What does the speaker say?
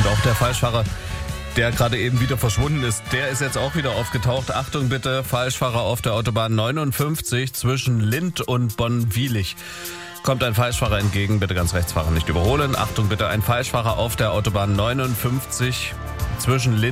Und auch der Falschfahrer, der gerade eben wieder verschwunden ist, der ist jetzt auch wieder aufgetaucht. Achtung bitte, Falschfahrer auf der Autobahn 59 zwischen Lindt und Bonn-Wielich. Kommt ein Falschfahrer entgegen, bitte ganz rechts fahren, nicht überholen. Achtung bitte, ein Falschfahrer auf der Autobahn 59 zwischen Lindt